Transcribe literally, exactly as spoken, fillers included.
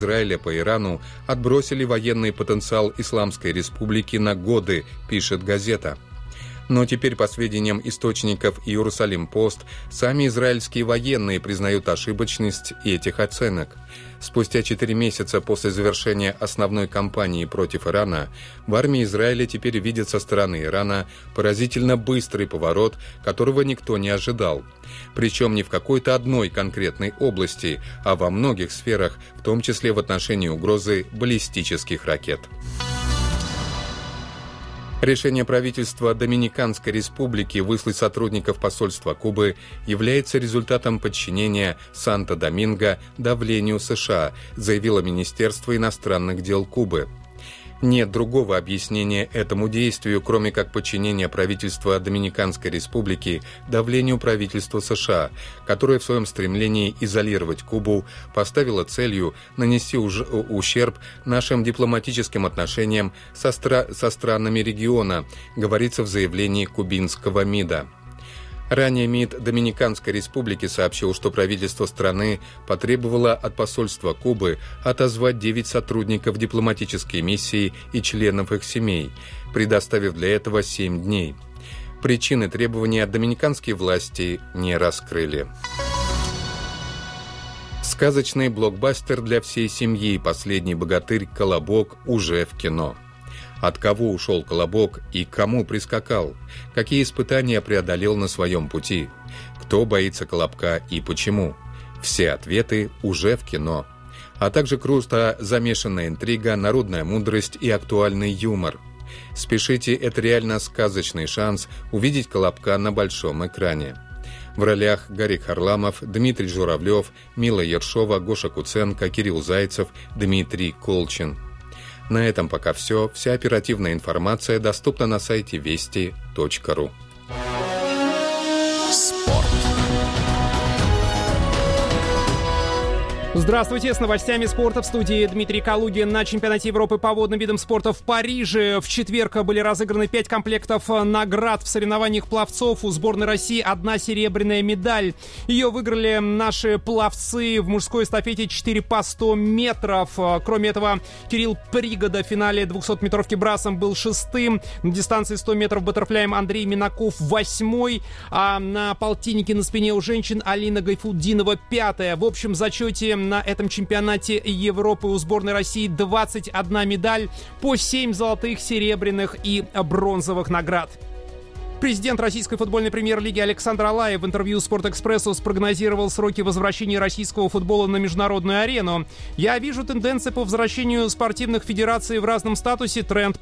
Израиля по Ирану отбросили военный потенциал Исламской Республики на годы, пишет газета. Но теперь, по сведениям источников «Иерусалим-Пост», сами израильские военные признают ошибочность этих оценок. Спустя четыре месяца после завершения основной кампании против Ирана, в армии Израиля теперь видят со стороны Ирана поразительно быстрый поворот, которого никто не ожидал. Причем не в какой-то одной конкретной области, а во многих сферах, в том числе в отношении угрозы баллистических ракет. Решение правительства Доминиканской Республики выслать сотрудников посольства Кубы является результатом подчинения Санто-Доминго давлению США, заявило Министерство иностранных дел Кубы. Нет другого объяснения этому действию, кроме как подчинения правительства Доминиканской Республики давлению правительства США, которое в своем стремлении изолировать Кубу поставило целью нанести уж ущерб нашим дипломатическим отношениям со, стра- со странами региона, говорится в заявлении кубинского МИДа. Ранее МИД Доминиканской Республики сообщил, что правительство страны потребовало от посольства Кубы отозвать девять сотрудников дипломатической миссии и членов их семей, предоставив для этого семь дней. Причины требования доминиканские власти не раскрыли. Сказочный блокбастер для всей семьи «Последний богатырь. Колобок» уже в кино. От кого ушел Колобок и к кому прискакал? Какие испытания преодолел на своем пути? Кто боится Колобка и почему? Все ответы уже в кино. А также круто замешанная интрига, народная мудрость и актуальный юмор. Спешите, это реально сказочный шанс увидеть Колобка на большом экране. В ролях Гарик Харламов, Дмитрий Журавлев, Мила Ершова, Гоша Куценко, Кирилл Зайцев, Дмитрий Колчин. На этом пока все. Вся оперативная информация доступна на сайте вести точка ру. Спорт. Здравствуйте, с новостями спорта в студии Дмитрий Калугин. На чемпионате Европы по водным видам спорта в Париже в четверг были разыграны пять комплектов наград в соревнованиях пловцов. У сборной России одна серебряная медаль. Ее выиграли наши пловцы в мужской эстафете четыре по сто метров. Кроме этого, Кирилл Пригода в финале двухсотметровки брасом был шестым. На дистанции сто метров баттерфляем Андрей Минаков восьмой. А на полтиннике на спине у женщин Алина Гайфуддинова пятая. В общем зачете на этом чемпионате Европы у сборной России двадцать одна медаль, по семь золотых, серебряных и бронзовых наград. Президент российской футбольной премьер-лиги Александр Алаев в интервью «Спортэкспрессу» спрогнозировал сроки возвращения российского футбола на международную арену. «Я вижу тенденции по возвращению спортивных федераций в разном статусе. Тренд